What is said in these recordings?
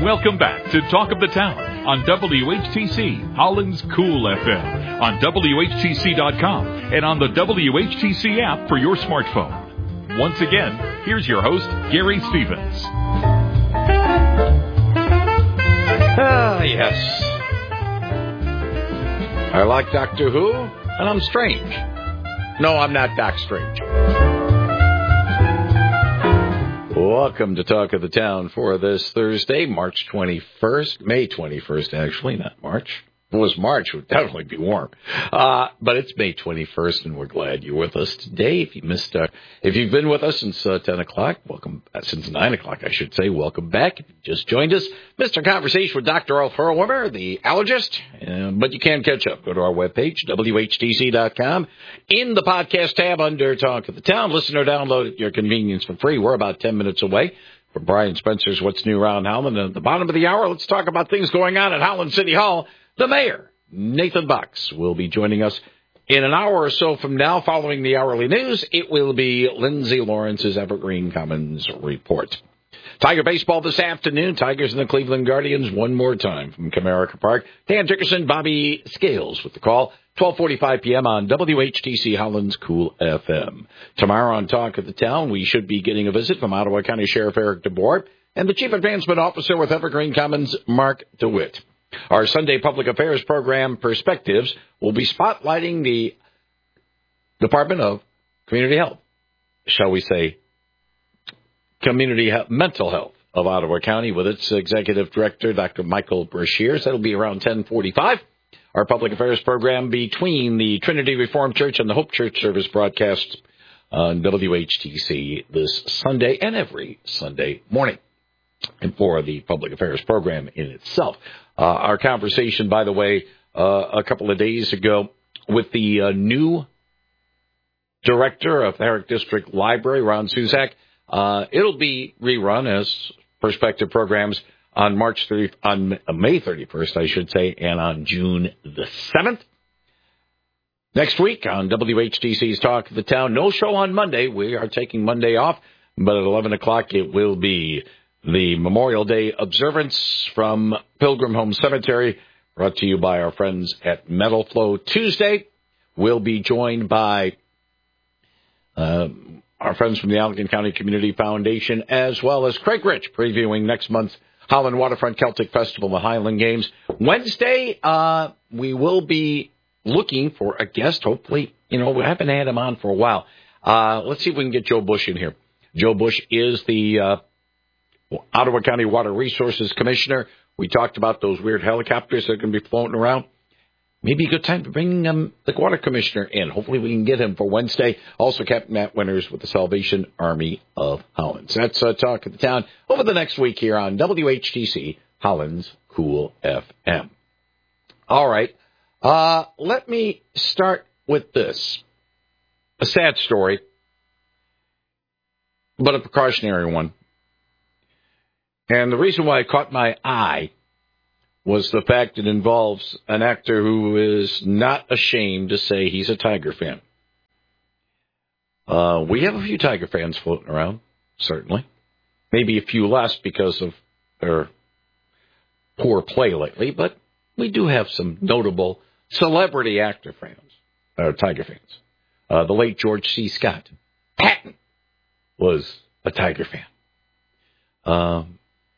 Welcome back to Talk of the Town on WHTC, Holland's Cool FM, on WHTC.com, and on the WHTC app for your smartphone. Once again, here's your host, Gary Stevens. Ah, yes. I like Doctor Who, and I'm strange. No, I'm not Doc Strange. Welcome to Talk of the Town for this Thursday, March 21st, May 21st, actually, not March. If it was March, it would definitely be warm. But it's May 21st, and we're glad you're with us today. If you've been with us since 10 o'clock, welcome, since 9 o'clock, I should say, welcome back. If you just joined us, Mr. Conversation with Dr. Ralph Hurlwimmer, the allergist. But you can catch up. Go to our webpage, WHTC.com. In the podcast tab under Talk of the Town, listen or download at your convenience for free. We're about 10 minutes away from Brian Spencer's What's New Around Holland. And at the bottom of the hour, let's talk about things going on at Holland City Hall. The mayor, Nathan Bucks, will be joining us in an hour or so from now. Following the hourly news, it will be Lindsay Lawrence's Evergreen Commons report. Tiger baseball this afternoon. Tigers and the Cleveland Guardians one more time from Comerica Park. Dan Dickerson, Bobby Scales with the call. 12:45 p.m. on WHTC Holland's Cool FM. Tomorrow on Talk of the Town, we should be getting a visit from Ottawa County Sheriff Eric DeBoer and the Chief Advancement Officer with Evergreen Commons, Mark DeWitt. Our Sunday Public Affairs program, Perspectives, will be spotlighting the Department of Community Health, shall we say, mental health of Ottawa County with its Executive Director, Dr. Michael Brashears. That'll be around 10:45. Our Public Affairs program between the Trinity Reformed Church and the Hope Church service broadcasts on WHTC this Sunday and every Sunday morning. And for the Public Affairs program in itself. Our conversation, by the way, a couple of days ago with the new director of the Herrick District Library, Ron Suzak. It'll be rerun as Perspective programs on May 31st, I should say, and on June the 7th. Next week on WHTC's Talk of the Town, no show on Monday. We are taking Monday off, but at 11 o'clock it will be the Memorial Day observance from Pilgrim Home Cemetery, brought to you by our friends at Metal Flow. Tuesday, we'll be joined by our friends from the Allegan County Community Foundation, as well as Craig Rich, previewing next month's Holland Waterfront Celtic Festival and Highland Games. Wednesday, we will be looking for a guest. Hopefully, we haven't had him on for a while. Let's see if we can get Joe Bush in here. Joe Bush is the Ottawa County Water Resources Commissioner. We talked about those weird helicopters that are going to be floating around. Maybe a good time to bring the Water Commissioner in. Hopefully we can get him for Wednesday. Also, Captain Matt Winters with the Salvation Army of Holland. So that's Talk of the Town over the next week here on WHTC Holland's Cool FM. All right. Let me start with this. A sad story, but a precautionary one. And the reason why it caught my eye was the fact it involves an actor who is not ashamed to say he's a Tiger fan. We have a few Tiger fans floating around, certainly. Maybe a few less because of their poor play lately, but we do have some notable celebrity actor fans, or Tiger fans. The late George C. Scott Patton was a Tiger fan.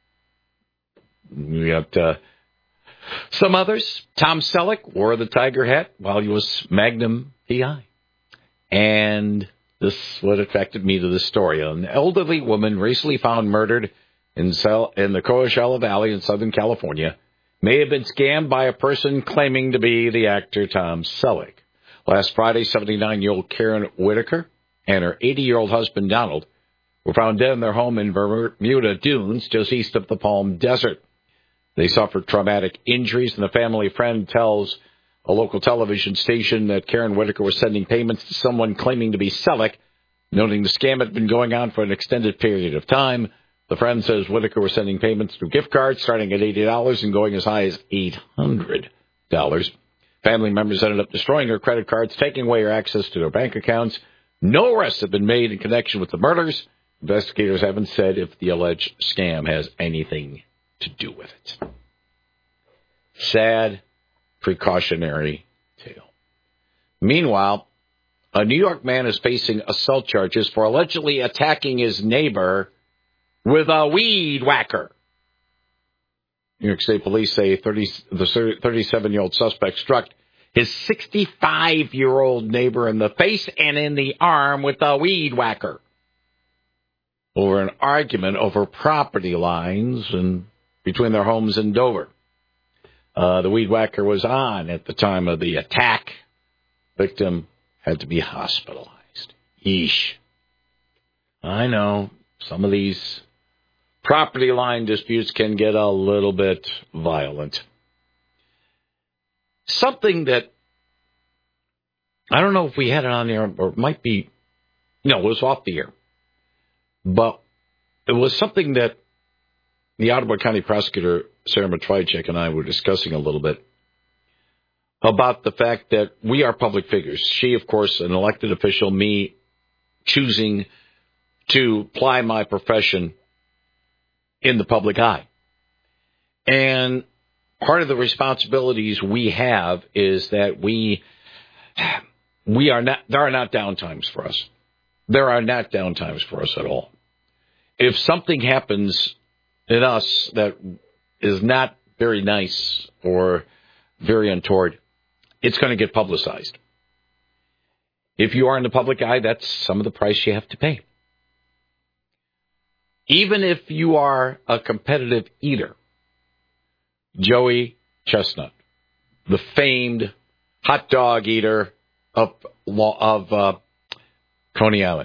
We got some others. Tom Selleck wore the Tiger hat while he was Magnum PI. And this is what attracted me to this story. An elderly woman recently found murdered in the Coachella Valley in Southern California may have been scammed by a person claiming to be the actor Tom Selleck. Last Friday, 79-year-old Karen Whitaker and her 80-year-old husband Donald were found dead in their home in Bermuda Dunes, just east of the Palm Desert. They suffered traumatic injuries, and the family friend tells a local television station that Karen Whitaker was sending payments to someone claiming to be Selleck, noting the scam had been going on for an extended period of time. The friend says Whitaker was sending payments through gift cards starting at $80 and going as high as $800. Family members ended up destroying her credit cards, taking away her access to her bank accounts. No arrests have been made in connection with the murders. Investigators haven't said if the alleged scam has anything to do with it. Sad, precautionary tale. Meanwhile, a New York man is facing assault charges for allegedly attacking his neighbor with a weed whacker. New York State Police say the 37-year-old suspect struck his 65-year-old neighbor in the face and in the arm with a weed whacker over an argument over property lines and between their homes in Dover. The weed whacker was on at the time of the attack. Victim had to be hospitalized. Yeesh. I know some of these property line disputes can get a little bit violent. Something that, I don't know if we had it on there, or it might be, no, it was off the air. But it was something that the Ottawa County Prosecutor, Sarah Matrychek, and I were discussing a little bit about the fact that we are public figures. She, of course, an elected official, me choosing to ply my profession in the public eye. And part of the responsibilities we have is that we are not, there are not downtimes for us. There are not downtimes for us at all. If something happens in us that is not very nice or very untoward, it's going to get publicized. If you are in the public eye, that's some of the price you have to pay. Even if you are a competitive eater, Joey Chestnut, the famed hot dog eater of Coney Island,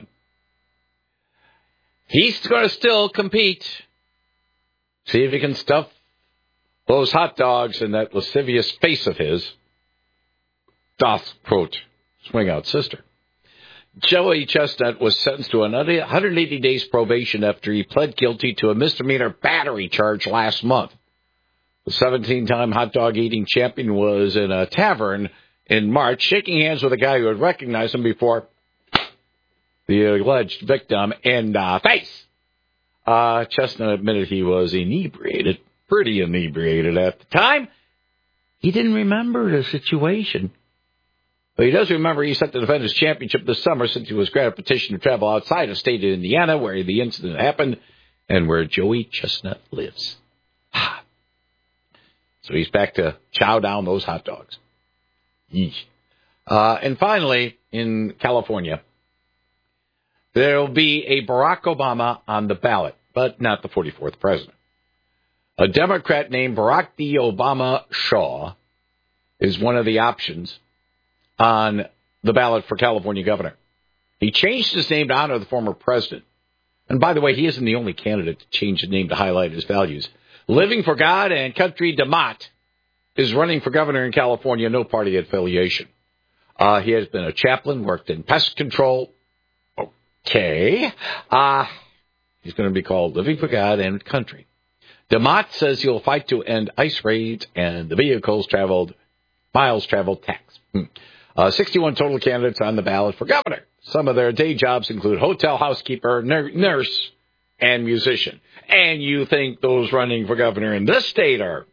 he's going to still compete. See if he can stuff those hot dogs in that lascivious face of his. Doth, quote, swing out sister. Joey Chestnut was sentenced to 180 days probation after he pled guilty to a misdemeanor battery charge last month. The 17-time hot dog eating champion was in a tavern in March, shaking hands with a guy who had recognized him before the alleged victim in the face. Chestnut admitted he was inebriated, pretty inebriated at the time. He didn't remember the situation. But he does remember he set to defend his championship this summer since he was granted a petition to travel outside of state of Indiana, where the incident happened, and where Joey Chestnut lives. So he's back to chow down those hot dogs. Yeesh. And finally, in California, there will be a Barack Obama on the ballot, but not the 44th president. A Democrat named Barack D. Obama Shaw is one of the options on the ballot for California governor. He changed his name to honor the former president. And by the way, he isn't the only candidate to change his name to highlight his values. Living for God and Country DeMott is running for governor in California, no party affiliation. He has been a chaplain, worked in pest control. Okay. He's going to be called Living for God and Country. DeMott says he'll fight to end ICE raids and the miles traveled tax. 61 total candidates on the ballot for governor. Some of their day jobs include hotel housekeeper, nurse, and musician. And you think those running for governor in this state are...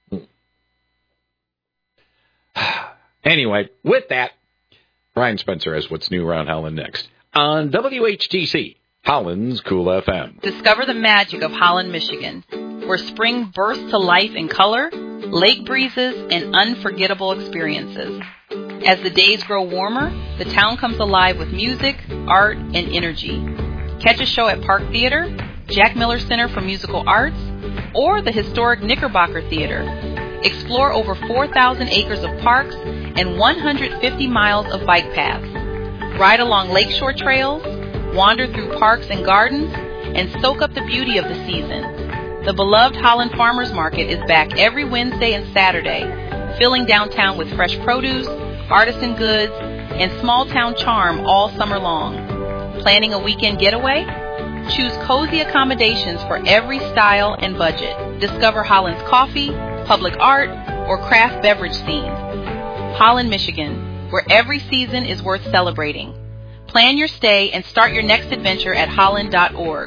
Anyway, with that, Brian Spencer has what's new around Holland next on WHTC, Holland's Cool FM. Discover the magic of Holland, Michigan, where spring bursts to life in color, lake breezes, and unforgettable experiences. As the days grow warmer, the town comes alive with music, art, and energy. Catch a show at Park Theater, Jack Miller Center for Musical Arts, or the historic Knickerbocker Theater. Explore over 4,000 acres of parks and 150 miles of bike paths. Ride along lakeshore trails, wander through parks and gardens, and soak up the beauty of the season. The beloved Holland Farmers Market is back every Wednesday and Saturday, filling downtown with fresh produce, artisan goods, and small-town charm all summer long. Planning a weekend getaway? Choose cozy accommodations for every style and budget. Discover Holland's coffee, public art, or craft beverage scene. Holland, Michigan, where every season is worth celebrating. Plan your stay and start your next adventure at holland.org.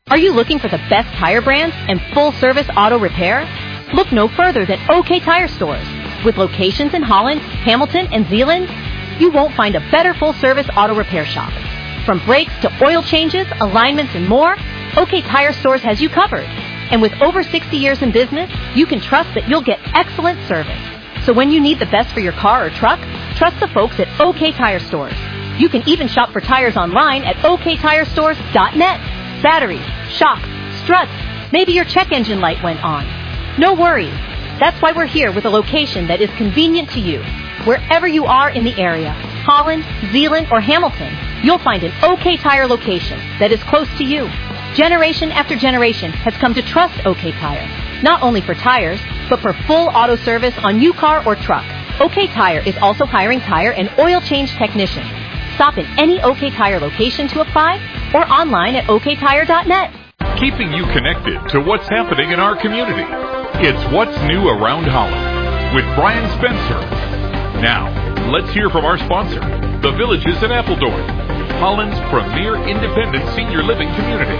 Are you looking for the best tire brands and full-service auto repair? Look no further than OK Tire Stores. With locations in Holland, Hamilton, and Zeeland, you won't find a better full-service auto repair shop. From brakes to oil changes, alignments, and more, OK Tire Stores has you covered. And with over 60 years in business, you can trust that you'll get excellent service. So when you need the best for your car or truck, trust the folks at OK Tire Stores. You can even shop for tires online at oktirestores.net. Batteries, shocks, struts, maybe your check engine light went on. No worries. That's why we're here with a location that is convenient to you. Wherever you are in the area, Holland, Zeeland, or Hamilton, you'll find an OK Tire location that is close to you. Generation after generation has come to trust OK Tire, not only for tires, but for full auto service on new car or truck. OK Tire is also hiring tire and oil change technicians. Stop in any OK Tire location to apply or online at oktire.net. Keeping you connected to what's happening in our community. It's What's New Around Holland with Brian Spencer. Now, let's hear from our sponsor, The Villages at Appledorn, Holland's premier independent senior living community.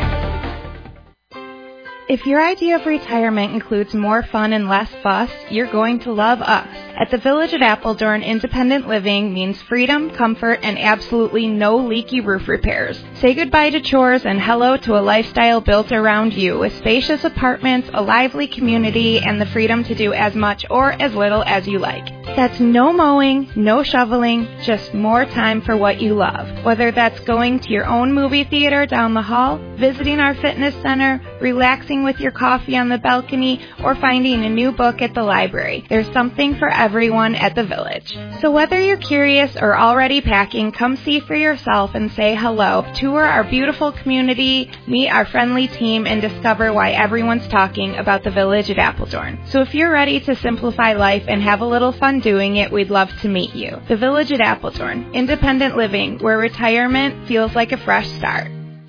If your idea of retirement includes more fun and less fuss, you're going to love us. At the Village at Appledorn, independent living means freedom, comfort, and absolutely no leaky roof repairs. Say goodbye to chores and hello to a lifestyle built around you with spacious apartments, a lively community, and the freedom to do as much or as little as you like. That's no mowing, no shoveling, just more time for what you love. Whether that's going to your own movie theater down the hall, visiting our fitness center, relaxing with your coffee on the balcony, or finding a new book at the library. There's something for everyone at the Village. So whether you're curious or already packing, come see for yourself and say hello. Tour our beautiful community, meet our friendly team, and discover why everyone's talking about the Village at Appledorn. So if you're ready to simplify life and have a little fun doing it, we'd love to meet you. The Village at Appledorn, independent living, where retirement feels like a fresh start.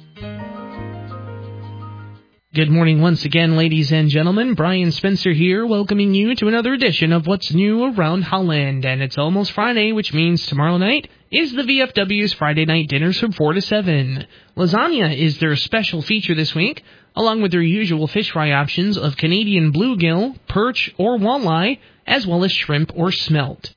Good morning once again, ladies and gentlemen. Brian Spencer here, welcoming you to another edition of What's New Around Holland. And it's almost Friday, which means tomorrow night is the VFW's Friday night dinners from 4 to 7. Lasagna is their special feature this week, along with their usual fish fry options of Canadian bluegill, perch, or walleye, as well as shrimp or smelt.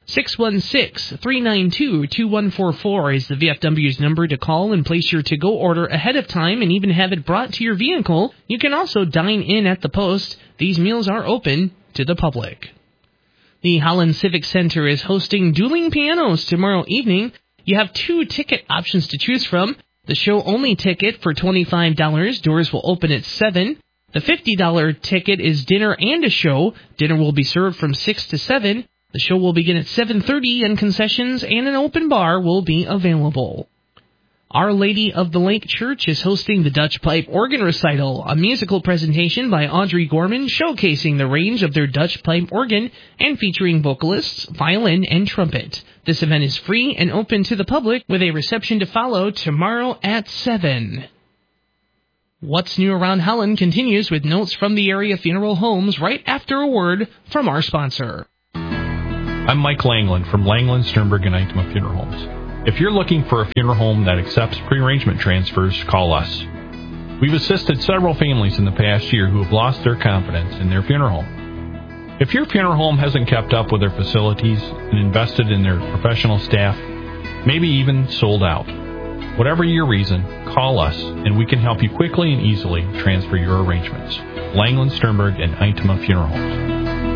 616-392-2144 is the VFW's number to call and place your to-go order ahead of time and even have it brought to your vehicle. You can also dine in at the post. These meals are open to the public. The Holland Civic Center is hosting Dueling Pianos tomorrow evening. You have 2 ticket options to choose from. The show-only ticket for $25. Doors will open at 7. The $50 ticket is dinner and a show. Dinner will be served from 6 to 7. The show will begin at 7:30, and concessions and an open bar will be available. Our Lady of the Lake Church is hosting the Dutch Pipe Organ Recital, a musical presentation by Audrey Gorman showcasing the range of their Dutch pipe organ and featuring vocalists, violin, and trumpet. This event is free and open to the public with a reception to follow tomorrow at 7. What's New Around Holland continues with notes from the area funeral homes right after a word from our sponsor. I'm Mike Langland from Langland, Sternberg, and Eichmann Funeral Homes. If you're looking for a funeral home that accepts pre-arrangement transfers, call us. We've assisted several families in the past year who have lost their confidence in their funeral home. If your funeral home hasn't kept up with their facilities and invested in their professional staff, maybe even sold out, whatever your reason, call us and we can help you quickly and easily transfer your arrangements. Langland, Sternberg, and Eichmann Funeral Homes.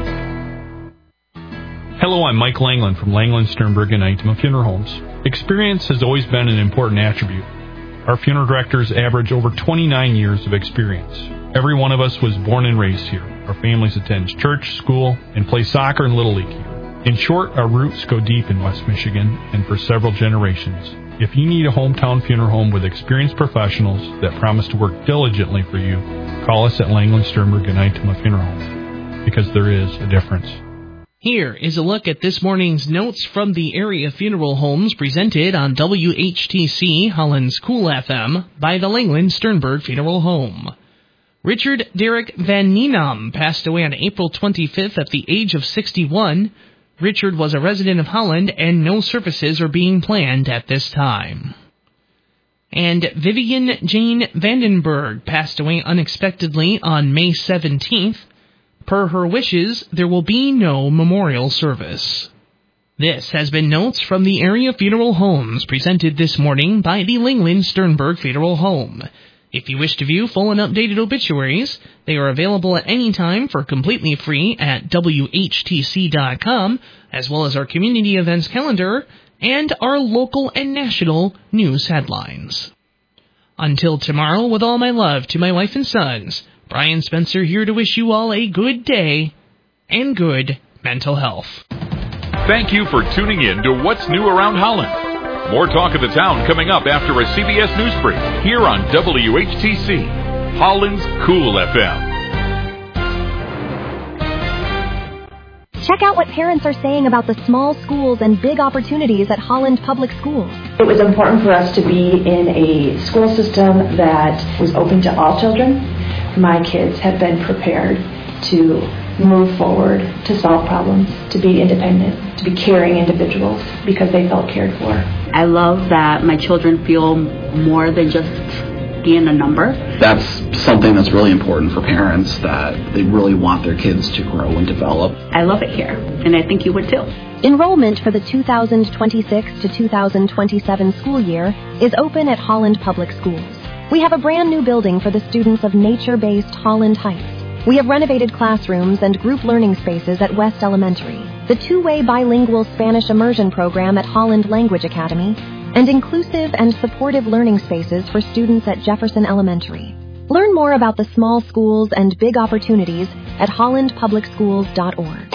Hello, I'm Mike Langland from Langland, Sternberg, and Eichmann Funeral Homes. Experience has always been an important attribute. Our funeral directors average over 29 years of experience. Every one of us was born and raised here. Our families attend church, school, and play soccer and Little League here. In short, our roots go deep in West Michigan and for several generations. If you need a hometown funeral home with experienced professionals that promise to work diligently for you, call us at Langland, Sternberg, and Eichmann Funeral Homes, because there is a difference. Here is a look at this morning's notes from the area funeral homes presented on WHTC Holland's Cool FM by the Langland Sternberg Funeral Home. Richard Derek Van Nienam passed away on April 25th at the age of 61. Richard was a resident of Holland and no services are being planned at this time. And Vivian Jane Vandenberg passed away unexpectedly on May 17th. Per her wishes, there will be no memorial service. This has been Notes from the Area Funeral Homes, presented this morning by the Lingland Sternberg Funeral Home. If you wish to view full and updated obituaries, they are available at any time for completely free at WHTC.com, as well as our community events calendar and our local and national news headlines. Until tomorrow, with all my love to my wife and sons, Brian Spencer here to wish you all a good day and good mental health. Thank you for tuning in to What's New Around Holland. More talk of the town coming up after a CBS News Brief here on WHTC, Holland's Cool FM. Check out what parents are saying about the small schools and big opportunities at Holland Public Schools. It was important for us to be in a school system that was open to all children. My kids have been prepared to move forward, to solve problems, to be independent, to be caring individuals because they felt cared for. I love that my children feel more than just being a number. That's something that's really important for parents, that they really want their kids to grow and develop. I love it here, and I think you would too. Enrollment for the 2026 to 2027 school year is open at Holland Public Schools. We have a brand new building for the students of nature-based Holland Heights. We have renovated classrooms and group learning spaces at West Elementary, the two-way bilingual Spanish immersion program at Holland Language Academy, and inclusive and supportive learning spaces for students at Jefferson Elementary. Learn more about the small schools and big opportunities at hollandpublicschools.org.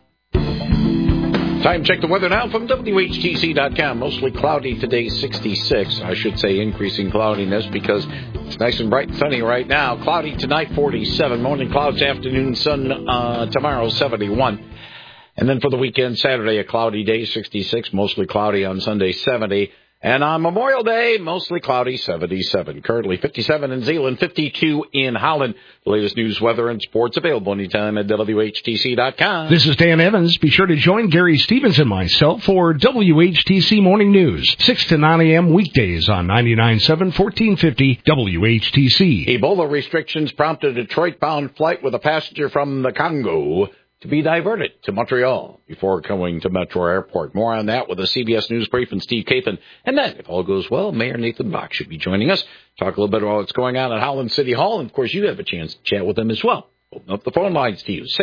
Time check the weather now from WHTC.com. Mostly cloudy today, 66. I should say increasing cloudiness because it's nice and bright and sunny right now. Cloudy tonight, 47. Morning clouds, afternoon sun tomorrow, 71. And then for the weekend, Saturday, a cloudy day, 66. Mostly cloudy on Sunday, 70. And on Memorial Day, mostly cloudy, 77. Currently 57 in Zeeland, 52 in Holland. The latest news, weather, and sports available anytime at WHTC.com. This is Dan Evans. Be sure to join Gary Stevens and myself for WHTC Morning News, 6 to 9 a.m. weekdays on 99.7, 1450 WHTC. Ebola restrictions prompt a Detroit-bound flight with a passenger from the Congo to be diverted to Montreal before going to Metro Airport. More on that with a CBS News Brief and Steve Kathan. And then, if all goes well, Mayor Nathan Bach should be joining us. Talk a little bit about what's going on at Holland City Hall. And, of course, you have a chance to chat with them as well. Open up the phone lines to you,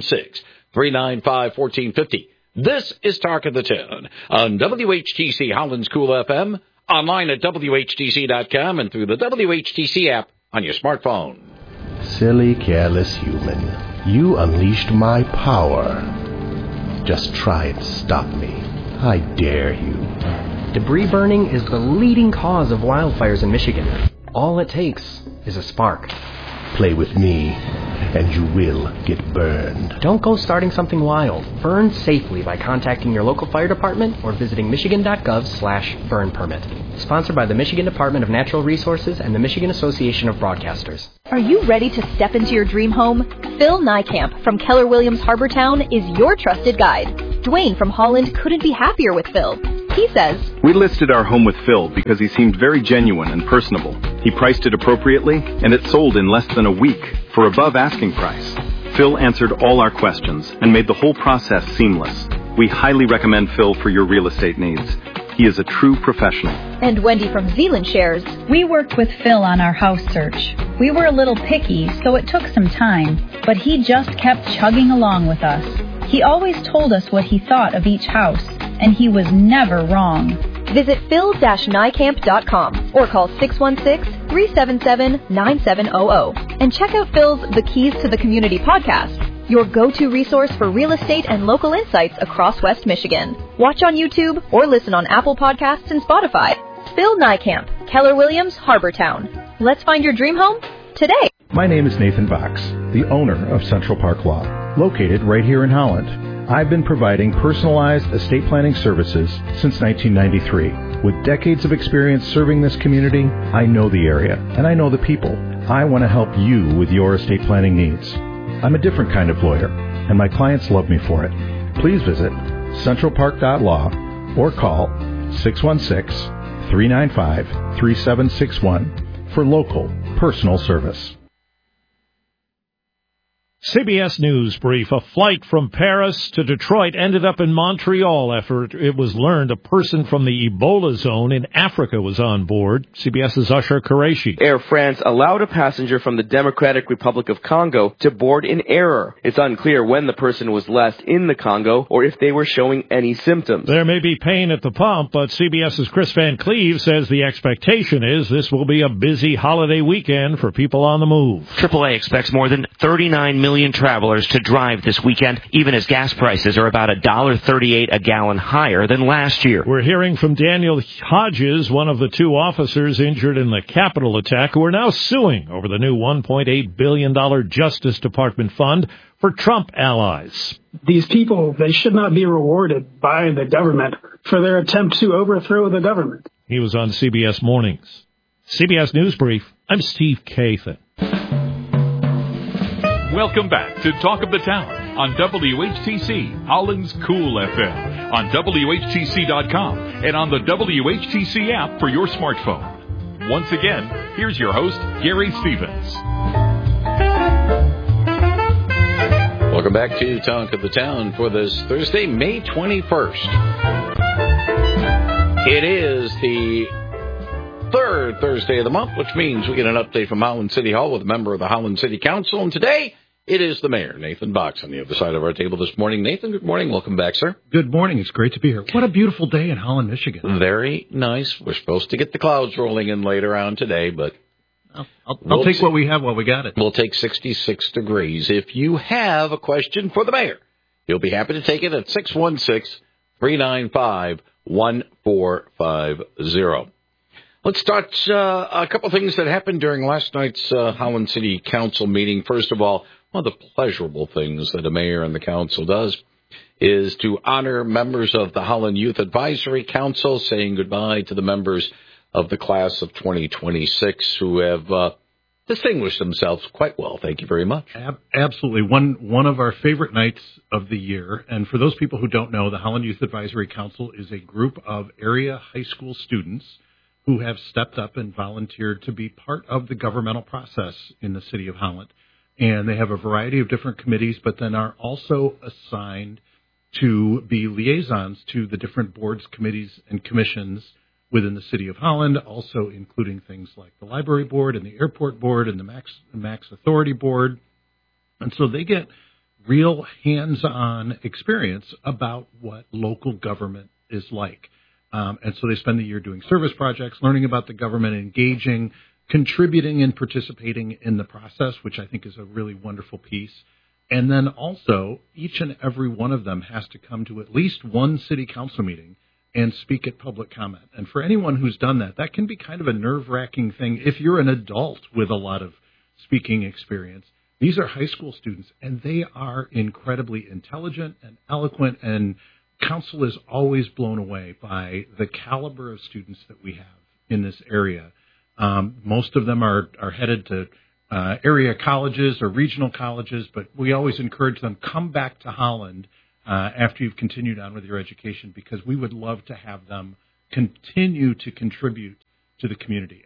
616-395-1450. This is Talk of the Town on WHTC Holland's Cool FM, online at WHTC.com, and through the WHTC app on your smartphone. Silly, careless human. You unleashed my power. Just try and stop me. I dare you. Debris burning is the leading cause of wildfires in Michigan. All it takes is a spark. Play with me, and you will get burned. Don't go starting something wild. Burn safely by contacting your local fire department or visiting michigan.gov/burn permit. Sponsored by the Michigan Department of Natural Resources and the Michigan Association of Broadcasters. Are you ready to step into your dream home? Phil Nykamp from Keller Williams Harbortown is your trusted guide. Dwayne from Holland couldn't be happier with Phil. He says, "We listed our home with Phil because he seemed very genuine and personable. He priced it appropriately, and it sold in less than a week for above asking price. Phil answered all our questions and made the whole process seamless. We highly recommend Phil for your real estate needs. He is a true professional." And Wendy from Zeeland shares, "We worked with Phil on our house search. We were a little picky, so it took some time, but he just kept chugging along with us. He always told us what he thought of each house, and he was never wrong." Visit phil-nykamp.com or call 616-377-9700 and check out Phil's The Keys to the Community podcast, your go-to resource for real estate and local insights across West Michigan. Watch on YouTube or listen on Apple Podcasts and Spotify. Phil Nykamp, Keller Williams, Harbortown. Let's find your dream home today. My name is Nathan Box, the owner of Central Park Law, located right here in Holland. I've been providing personalized estate planning services since 1993. With decades of experience serving this community, I know the area and I know the people. I want to help you with your estate planning needs. I'm a different kind of lawyer, and my clients love me for it. Please visit centralpark.law or call 395-3761 for local personal service. CBS News Brief. A flight from Paris to Detroit ended up in Montreal after it was learned a person from the Ebola zone in Africa was on board. CBS's Usher Qureshi. Air France allowed a passenger from the Democratic Republic of Congo to board in error. It's unclear when the person was last in the Congo or if they were showing any symptoms. There may be pain at the pump, but CBS's Chris Van Cleve says the expectation is this will be a busy holiday weekend for people on the move. AAA expects more than 39 million travelers to drive this weekend, even as gas prices are about $1.38 a gallon higher than last year. We're hearing from Daniel Hodges, one of the two officers injured in the Capitol attack, who are now suing over the new $1.8 billion Justice Department fund for Trump allies. These people, they should not be rewarded by the government for their attempt to overthrow the government. He was on CBS Mornings. CBS News Brief, I'm Steve Kathan. Welcome back to Talk of the Town on WHTC, Holland's Cool FM, on WHTC.com, and on the WHTC app for your smartphone. Once again, here's your host, Gary Stevens. Welcome back to Talk of the Town for this Thursday, May 21st. It is the third Thursday of the month, which means we get an update from Holland City Hall with a member of the Holland City Council. And today, it is the mayor, Nathan Box, on the other side of our table this morning. Nathan, good morning. Welcome back, sir. Good morning. It's great to be here. What a beautiful day in Holland, Michigan. Very nice. We're supposed to get the clouds rolling in later on today, but I'll take what we have while we got it. We'll take 66 degrees. If you have a question for the mayor, he'll be happy to take it at 616-395-1450. Let's start a couple things that happened during last night's Holland City Council meeting. First of all, one of the pleasurable things that a mayor and the council does is to honor members of the Holland Youth Advisory Council, saying goodbye to the members of the class of 2026 who have distinguished themselves quite well. Thank you very much. Absolutely. One of our favorite nights of the year. And for those people who don't know, the Holland Youth Advisory Council is a group of area high school students who have stepped up and volunteered to be part of the governmental process in the city of Holland. And they have a variety of different committees, but then are also assigned to be liaisons to the different boards, committees, and commissions within the city of Holland, also including things like the library board and the airport board and the Max Authority board. And so they get real hands-on experience about what local government is like. And so they spend the year doing service projects, learning about the government, engaging, contributing and participating in the process, which I think is a really wonderful piece. And then also, each and every one of them has to come to at least one city council meeting and speak at public comment. And for anyone who's done that, that can be kind of a nerve-wracking thing if you're an adult with a lot of speaking experience. These are high school students, and they are incredibly intelligent and eloquent, and council is always blown away by the caliber of students that we have in this area. Most of them are headed to area colleges or regional colleges, but we always encourage them, come back to Holland after you've continued on with your education, because we would love to have them continue to contribute to the community.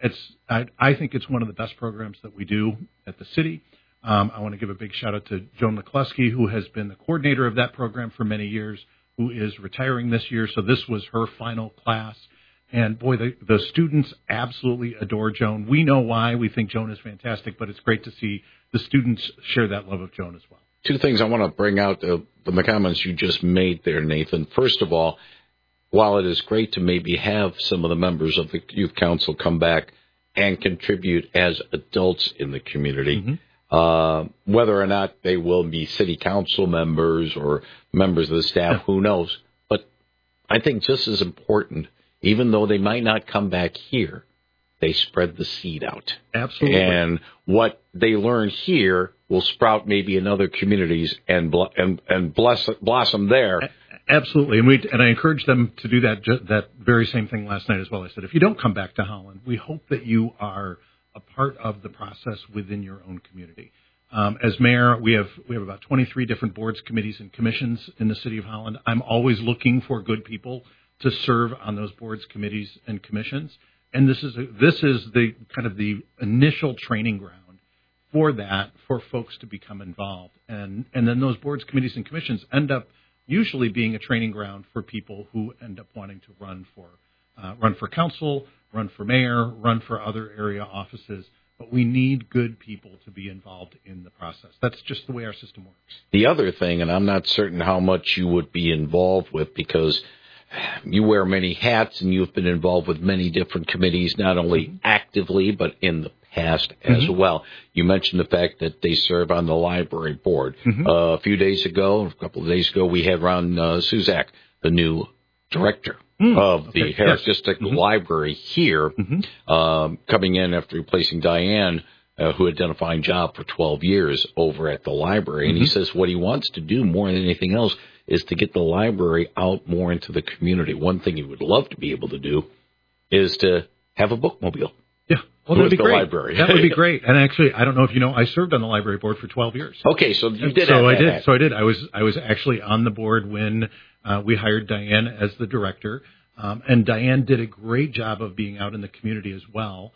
I think it's one of the best programs that we do at the city. I want to give a big shout out to Joan McCluskey, who has been the coordinator of that program for many years, who is retiring this year. So this was her final class. And, boy, the students absolutely adore Joan. We know why. We think Joan is fantastic, but it's great to see the students share that love of Joan as well. Two things I want to bring out, the comments you just made there, Nathan. First of all, while it is great to maybe have some of the members of the Youth Council come back and contribute as adults in the community, whether or not they will be city council members or members of the staff, who knows. But I think just as important, even though they might not come back here, they spread the seed out. Absolutely. And what they learn here will sprout maybe in other communities and blossom there. Absolutely. And I encourage them to do that very same thing last night as well. I said, if you don't come back to Holland, we hope that you are a part of the process within your own community. As mayor, we have about 23 different boards, committees, and commissions in the city of Holland. I'm always looking for good people to serve on those boards, committees, and commissions. And this is the kind of the initial training ground for that, for folks to become involved. And then those boards, committees, and commissions end up usually being a training ground for people who end up wanting to run for council, run for mayor, run for other area offices. But we need good people to be involved in the process. That's just the way our system works. The other thing, and I'm not certain how much you would be involved with, because you wear many hats and you've been involved with many different committees, not only actively, but in the past as well. You mentioned the fact that they serve on the library board. A couple of days ago, we had Ron Suzak, the new director of the Harris District Library here, coming in after replacing Diane, who had done a fine job for 12 years over at the library. And he says what he wants to do more than anything else is to get the library out more into the community. One thing he would love to be able to do is to have a bookmobile. Well, that would be great. Library. That would be great. And actually, I don't know if you know, I served on the library board for 12 years. Okay, so you did. So I did. I was actually on the board when we hired Diane as the director, and Diane did a great job of being out in the community as well,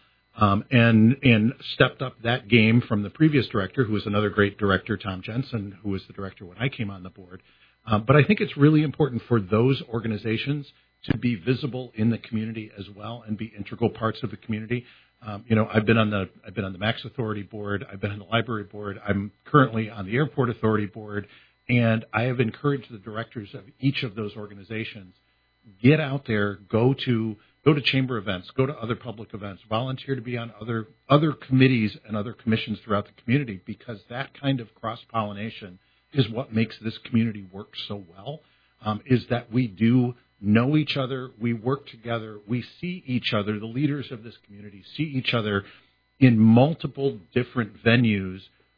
and stepped up that game from the previous director, who was another great director, Tom Jensen, who was the director when I came on the board. But I think it's really important for those organizations to be visible in the community as well and be integral parts of the community. I've been on the Max Authority board. I've been on the library board. I'm currently on the Airport Authority board, and I have encouraged the directors of each of those organizations, get out there, go to chamber events, go to other public events, volunteer to be on other committees and other commissions throughout the community, because that kind of cross-pollination is what makes this community work so well, is that we do know each other, we work together, we see each other, the leaders of this community see each other in multiple different venues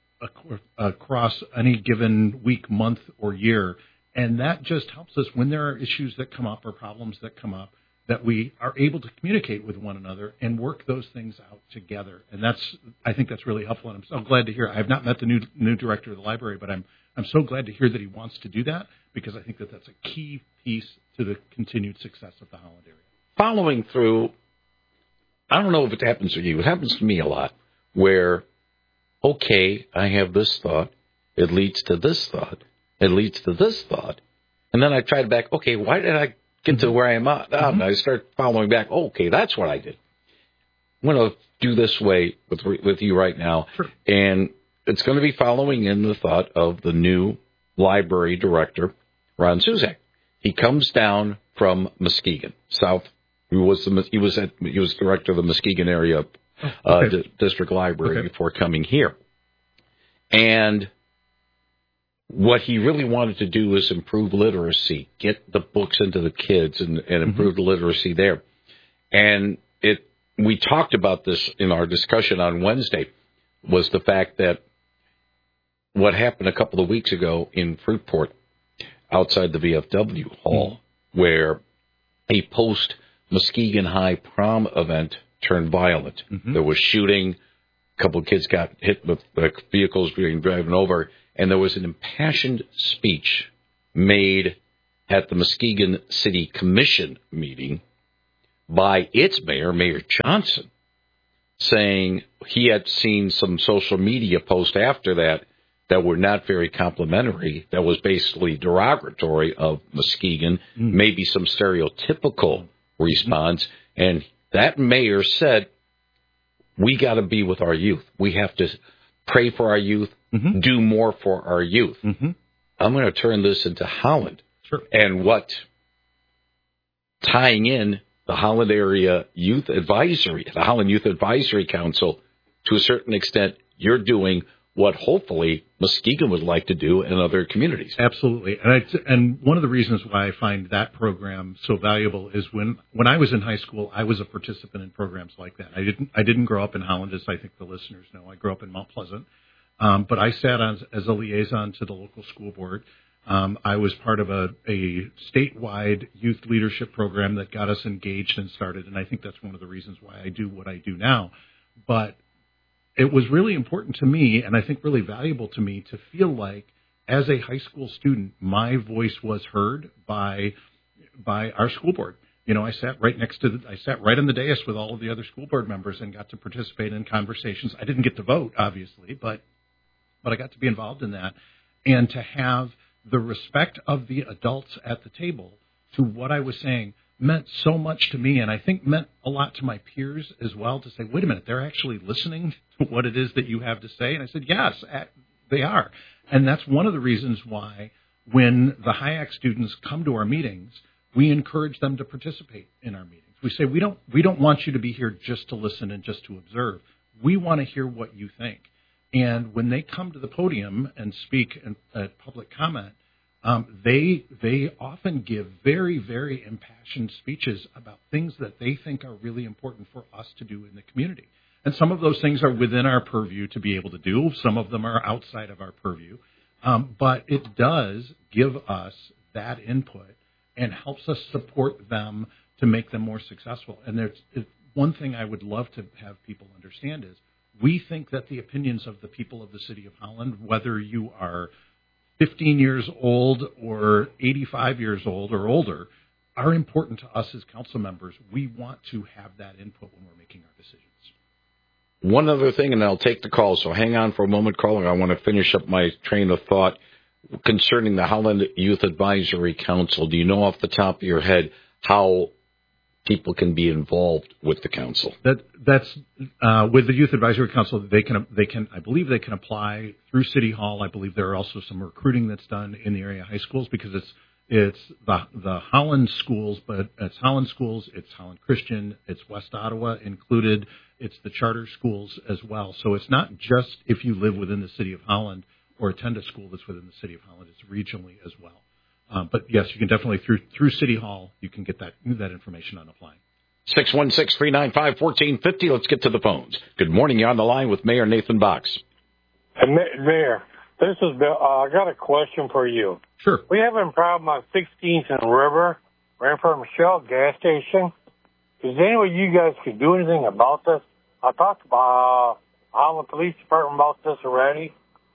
across any given week, month, or year. And that just helps us when there are issues that come up or problems that come up, that we are able to communicate with one another and work those things out together. And I think that's really helpful. And I'm so glad to hear. I have not met the new director of the library, but I'm so glad to hear that he wants to do that, because I think that that's a key piece to the continued success of the Holland area. Following through, I don't know if it happens to you. It happens to me a lot, where, okay, I have this thought. It leads to this thought. It leads to this thought. And then I try to back, okay, why did I get to where I am at? And I start following back, okay, that's what I did. I'm going to do this way with you right now. Sure. And it's going to be following in the thought of the new library director, Ron Suzak. He comes down from Muskegon, south. He was director of the Muskegon area district library before coming here. And what he really wanted to do is improve literacy, get the books into the kids and improve the literacy there. And we talked about this in our discussion on Wednesday, was the fact that what happened a couple of weeks ago in Fruitport, outside the VFW hall, where a post-Muskegon High prom event turned violent. There was shooting, a couple of kids got hit with vehicles being driven over, and there was an impassioned speech made at the Muskegon City Commission meeting by its mayor, Mayor Johnson, saying he had seen some social media posts after that were not very complimentary, that was basically derogatory of Muskegon, maybe some stereotypical response. And that mayor said, we got to be with our youth. We have to pray for our youth, do more for our youth. I'm going to turn this into Holland. Sure. And tying in the Holland Area Youth Advisory, the Holland Youth Advisory Council, to a certain extent, you're doing what hopefully Muskegon would like to do in other communities. Absolutely. And one of the reasons why I find that program so valuable is when I was in high school, I was a participant in programs like that. I didn't grow up in Holland, as I think the listeners know. I grew up in Mount Pleasant. But I sat as a liaison to the local school board. I was part of a statewide youth leadership program that got us engaged and started, and I think that's one of the reasons why I do what I do now. But it was really important to me, and I think really valuable to me, to feel like as a high school student, my voice was heard by by our school board. I sat right on the dais with all of the other school board members and got to participate in conversations. I didn't get to vote, obviously, but I got to be involved in that, and to have the respect of the adults at the table to what I was saying meant so much to me, and I think meant a lot to my peers as well, to say, wait a minute, they're actually listening to what it is that you have to say. And I said, yes, they are. And that's one of the reasons why when the HIAC students come to our meetings, we encourage them to participate in our meetings. We say, we don't want you to be here just to listen and just to observe. We want to hear what you think. And when they come to the podium and speak at public comment, they often give very, very impassioned speeches about things that they think are really important for us to do in the community. And some of those things are within our purview to be able to do. Some of them are outside of our purview. But it does give us that input and helps us support them to make them more successful. And there's one thing I would love to have people understand is we think that the opinions of the people of the city of Holland, whether you are 15 years old or 85 years old or older, are important to us as council members. We want to have that input when we're making our decisions. One other thing, and I'll take the call, so hang on for a moment, caller. I want to finish up my train of thought concerning the Holland Youth Advisory Council. Do you know off the top of your head how people can be involved with the council? That's with the Youth Advisory Council. They can. I believe they can apply through City Hall. I believe there are also some recruiting that's done in the area high schools because it's the Holland schools, but it's Holland schools, it's Holland Christian, it's West Ottawa included, it's the charter schools as well. So it's not just if you live within the city of Holland or attend a school that's within the city of Holland. It's regionally as well. But yes, you can definitely through City Hall, you can get that information on applying. 616-395-1450. Let's get to the phones. Good morning. You're on the line with Mayor Nathan Box. Mayor, this is Bill. I got a question for you. Sure. We have a problem on 16th and River, right from Shell gas station. Is there any way you guys could do anything about this? I talked about Holland Police Department about this already.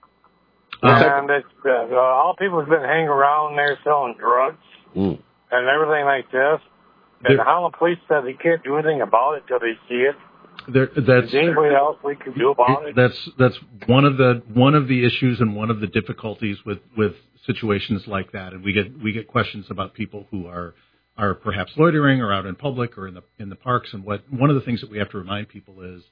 And it's, all people have been hanging around there selling drugs and everything like this. And the Holland Police said they can't do anything about it until they see it. Is there anybody else we can do about it? That's one of the issues and one of the difficulties with situations like that. And we get questions about people who are perhaps loitering or out in public or in the parks. And one of the things that we have to remind people is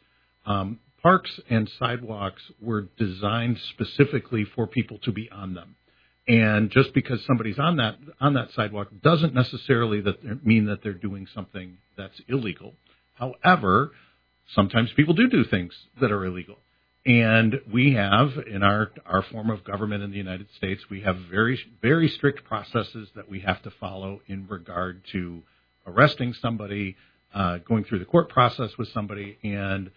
parks and sidewalks were designed specifically for people to be on them. And just because somebody's on that sidewalk doesn't necessarily mean that they're doing something that's illegal. However, sometimes people do things that are illegal. And we have, in our form of government in the United States, we have very, very strict processes that we have to follow in regard to arresting somebody, going through the court process with somebody. And,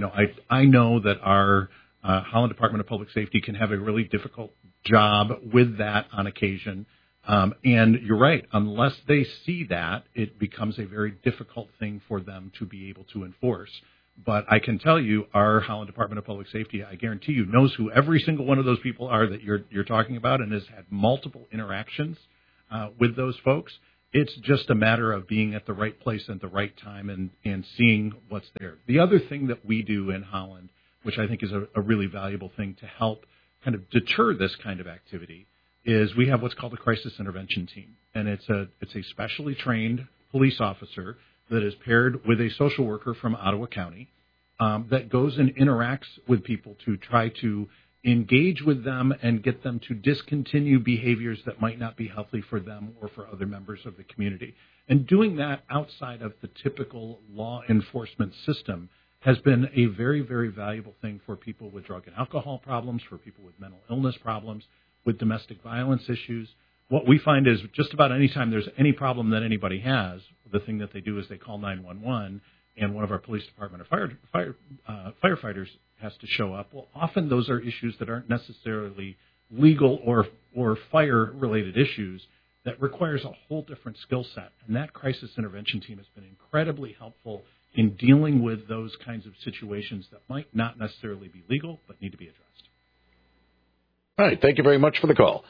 I know that our Holland Department of Public Safety can have a really difficult job with that on occasion. And you're right, unless they see that, it becomes a very difficult thing for them to be able to enforce. But I can tell you, our Holland Department of Public Safety, I guarantee you, knows who every single one of those people are that you're talking about and has had multiple interactions with those folks. It's just a matter of being at the right place at the right time and seeing what's there. The other thing that we do in Holland, which I think is a really valuable thing to help kind of deter this kind of activity, is we have what's called a crisis intervention team. And it's a specially trained police officer that is paired with a social worker from Ottawa County that goes and interacts with people to try to engage with them and get them to discontinue behaviors that might not be healthy for them or for other members of the community. And doing that outside of the typical law enforcement system has been a very, very valuable thing for people with drug and alcohol problems, for people with mental illness problems, with domestic violence issues. What we find is just about any time there's any problem that anybody has, the thing that they do is they call 911, and one of our police department or firefighters has to show up. Well, often those are issues that aren't necessarily legal or fire-related issues that requires a whole different skill set. And that crisis intervention team has been incredibly helpful in dealing with those kinds of situations that might not necessarily be legal but need to be addressed. All right. Thank you very much for the call.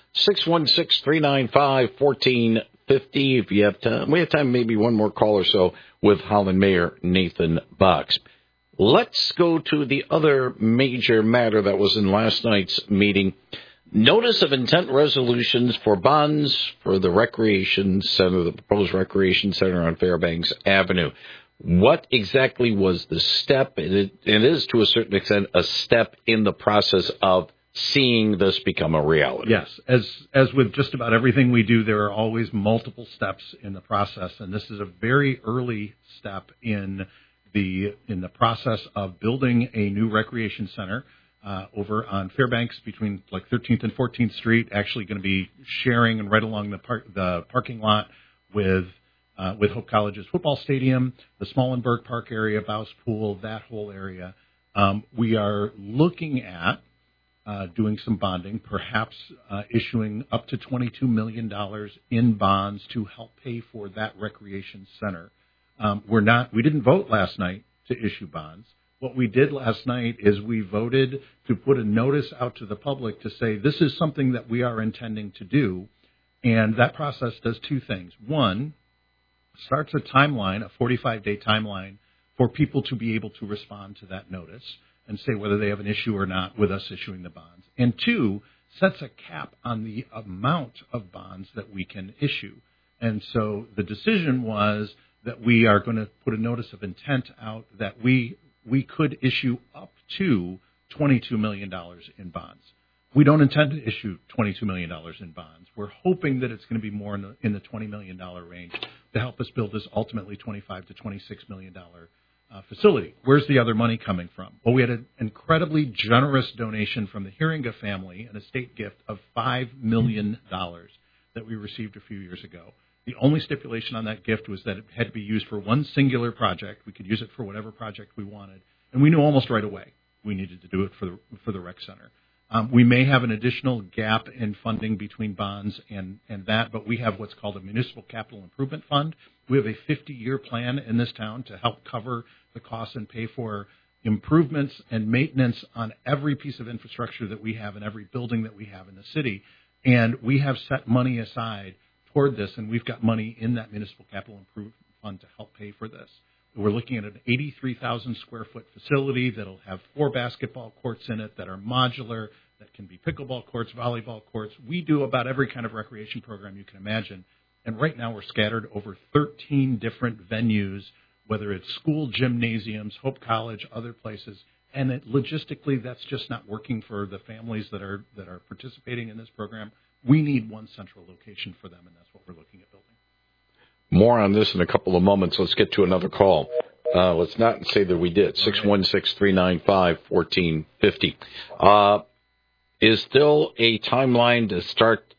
616-395-1450. If you have time, we have time, maybe one more call or so with Holland Mayor Nathan Box. Let's go to the other major matter that was in last night's meeting. Notice of intent resolutions for bonds for the recreation center, the proposed recreation center on Fairbanks Avenue. What exactly was the step? It is, to a certain extent, a step in the process of seeing this become a reality. Yes. As with just about everything we do, there are always multiple steps in the process, and this is a very early step in the process of building a new recreation center over on Fairbanks between like 13th and 14th Street. Actually, going to be sharing and right along the parking lot with Hope College's football stadium, the Smallenberg Park area, Bouse Pool, that whole area. We are looking at doing some bonding, perhaps issuing up to $22 million in bonds to help pay for that recreation center. We didn't vote last night to issue bonds. What we did last night is we voted to put a notice out to the public to say this is something that we are intending to do, and that process does two things. One, starts a timeline, a 45-day timeline, for people to be able to respond to that notice and say whether they have an issue or not with us issuing the bonds. And two, sets a cap on the amount of bonds that we can issue. And so the decision was that we are going to put a notice of intent out that we could issue up to $22 million in bonds. We don't intend to issue $22 million in bonds. We're hoping that it's going to be more in the $20 million range to help us build this ultimately $25 to $26 million facility. Where's the other money coming from? Well, we had an incredibly generous donation from the Hiringa family, an estate gift of $5 million that we received a few years ago. The only stipulation on that gift was that it had to be used for one singular project. We could use it for whatever project we wanted. And we knew almost right away we needed to do it for the rec center. We may have an additional gap in funding between bonds and that, but we have what's called a municipal capital improvement fund. We have a 50-year plan in this town to help cover the costs and pay for improvements and maintenance on every piece of infrastructure that we have and every building that we have in the city. And we have set money aside toward this, and we've got money in that municipal capital improvement fund to help pay for this. We're looking at an 83,000 square foot facility that'll have 4 basketball courts in it that are modular, that can be pickleball courts, volleyball courts. We do about every kind of recreation program you can imagine. And right now we're scattered over 13 different venues, whether it's school gymnasiums, Hope College, other places. And logistically, that's just not working for the families that are participating in this program. We need one central location for them, and that's what we're looking at building. More on this in a couple of moments. Let's get to another call. Let's not say that we did. 616-395-1450. Is still a timeline to start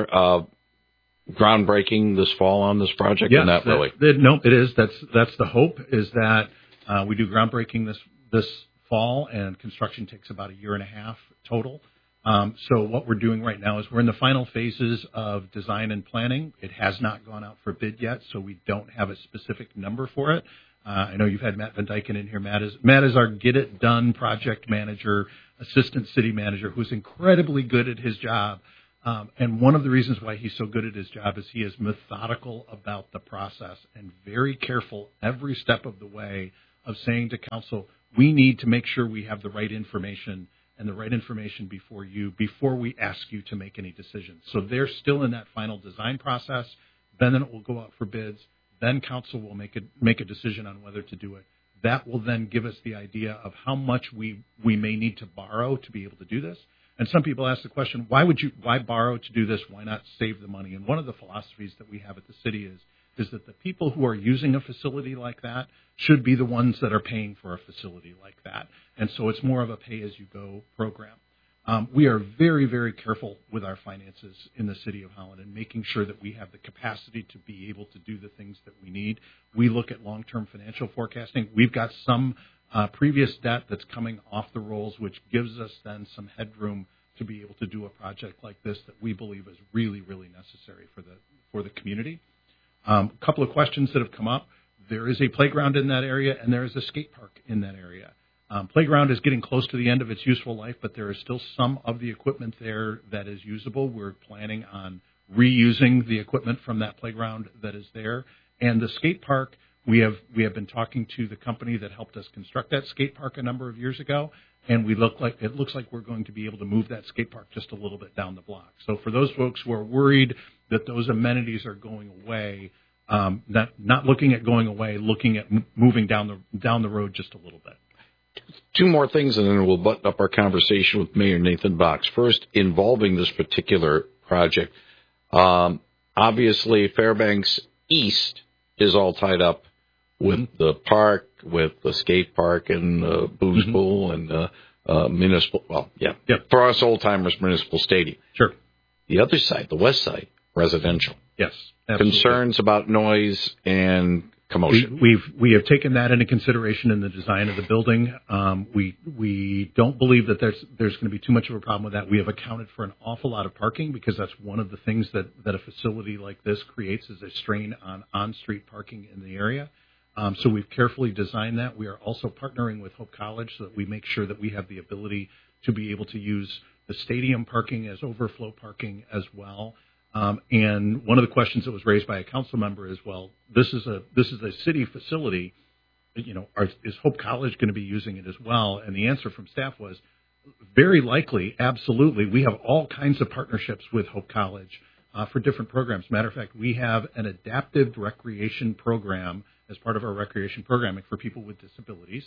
groundbreaking this fall on this project? Yes, or not really? No, it is. That's the hope, is that we do groundbreaking this fall, and construction takes about a year and a half total. So what we're doing right now is we're in the final phases of design and planning. It has not gone out for bid yet, so we don't have a specific number for it. I know you've had Matt Van Dyken in here. Matt is our Get It Done project manager, assistant city manager, who's incredibly good at his job. And one of the reasons why he's so good at his job is he is methodical about the process and very careful every step of the way of saying to council, we need to make sure we have the right information and the right information before we ask you to make any decisions. So they're still in that final design process. Then it will go out for bids. Then council will make a decision on whether to do it. That will then give us the idea of how much we may need to borrow to be able to do this. And some people ask the question, why borrow to do this? Why not save the money? And one of the philosophies that we have at the city is that the people who are using a facility like that should be the ones that are paying for a facility like that. And so it's more of a pay-as-you-go program. We are very, very careful with our finances in the city of Holland and making sure that we have the capacity to be able to do the things that we need. We look at long-term financial forecasting. We've got some previous debt that's coming off the rolls, which gives us then some headroom to be able to do a project like this that we believe is really, really necessary for the community. A couple of questions that have come up. There is a playground in that area, and there is a skate park in that area. Playground is getting close to the end of its useful life, but there is still some of the equipment there that is usable. We're planning on reusing the equipment from that playground that is there. And the skate park, we have been talking to the company that helped us construct that skate park a number of years ago, and it looks like we're going to be able to move that skate park just a little bit down the block. So for those folks who are worried that those amenities are going away, not looking at going away, looking at moving down the road just a little bit. Two more things, and then we'll button up our conversation with Mayor Nathan Box. First, involving this particular project, obviously Fairbanks East is all tied up with the park, with the skate park and booze pool and municipal. Well, yeah, for us old timers, municipal stadium. Sure. The other side, the west side, residential. Yes. Absolutely. Concerns about noise and commotion. We have taken that into consideration in the design of the building. We don't believe that there's going to be too much of a problem with that. We have accounted for an awful lot of parking because that's one of the things that a facility like this creates is a strain on street parking in the area. So we've carefully designed that. We are also partnering with Hope College so that we make sure that we have the ability to be able to use the stadium parking as overflow parking as well. And one of the questions that was raised by a council member is, well, this is a city facility. Is Hope College going to be using it as well? And the answer from staff was very likely, absolutely. We have all kinds of partnerships with Hope College for different programs. Matter of fact, we have an adaptive recreation program as part of our recreation programming for people with disabilities.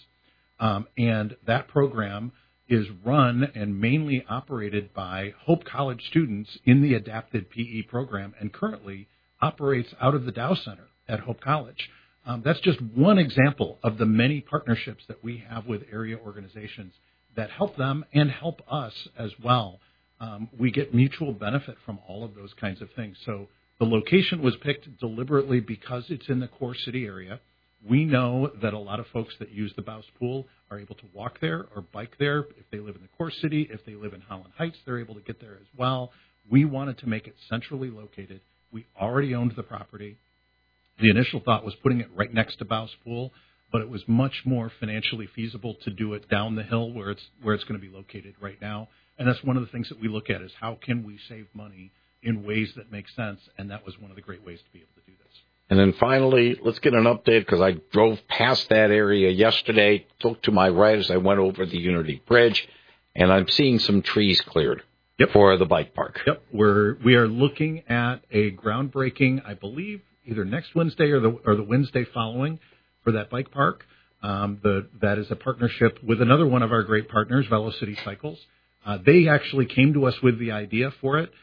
And that program is run and mainly operated by Hope College students in the adapted PE program and currently operates out of the Dow Center at Hope College. That's just one example of the many partnerships that we have with area organizations that help them and help us as well. We get mutual benefit from all of those kinds of things. So the location was picked deliberately because it's in the core city area. We know that a lot of folks that use the Bouse Pool are able to walk there or bike there. If they live in the core city, if they live in Holland Heights, they're able to get there as well. We wanted to make it centrally located. We already owned the property. The initial thought was putting it right next to Bouse Pool, but it was much more financially feasible to do it down the hill where it's going to be located right now. And that's one of the things that we look at is how can we save money in ways that make sense, and that was one of the great ways to be able to do this. And then finally, let's get an update because I drove past that area yesterday, looked to my right as I went over the Unity Bridge, and I'm seeing some trees cleared for the bike park. Yep, we are looking at a groundbreaking, I believe, either next Wednesday or the Wednesday following for that bike park. That is a partnership with another one of our great partners, Velocity Cycles. They actually came to us with the idea for it.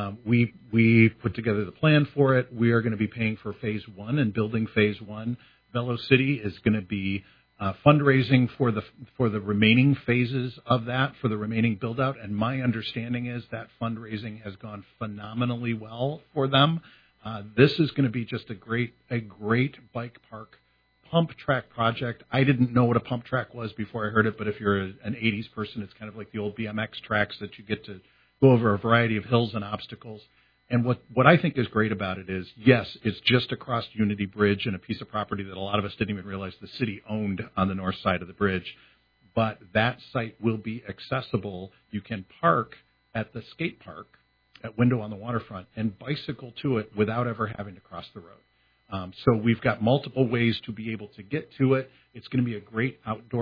We put together the plan for it. We are going to be paying for phase one and building phase one. Velocity is going to be fundraising for the remaining phases of that, for the remaining build out. And my understanding is that fundraising has gone phenomenally well for them. This is going to be just a great bike park pump track project. I didn't know what a pump track was before I heard it, but if you're an 80s person, it's kind of like the old BMX tracks that you get to go over a variety of hills and obstacles. And what I think is great about it is, yes, it's just across Unity Bridge and a piece of property that a lot of us didn't even realize the city owned on the north side of the bridge. But that site will be accessible. You can park at the skate park at Window on the Waterfront and bicycle to it without ever having to cross the road. So we've got multiple ways to be able to get to it. It's going to be a great outdoor